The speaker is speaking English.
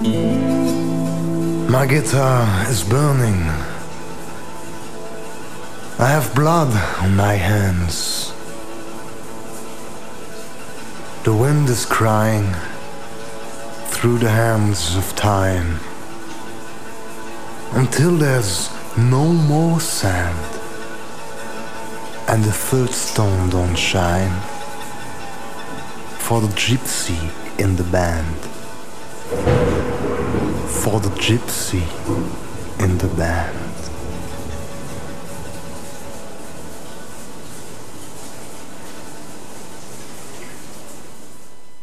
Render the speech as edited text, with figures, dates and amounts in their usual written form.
My guitar is burning. I have blood on my hands. The wind is crying through the hands of time until there's no more sand and the third stone don't shine for the gypsy in the band. For the gypsy in the band.